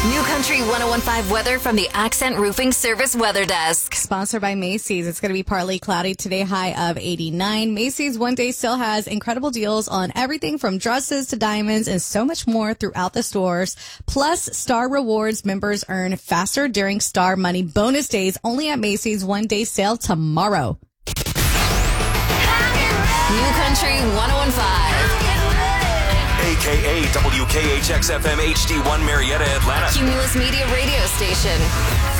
New Country 101.5 weather from the Accent Roofing Service Weather Desk. Sponsored by Macy's. It's going to be partly cloudy today, high of 89. Macy's one day still has incredible deals on everything from dresses to diamonds and so much more throughout the stores. Plus, Star Rewards members earn faster during Star Money bonus days only at Macy's one day sale tomorrow. New Country 101.5. AKA WKHX-FM HD1 Marietta, Atlanta. Cumulus Media Radio Station.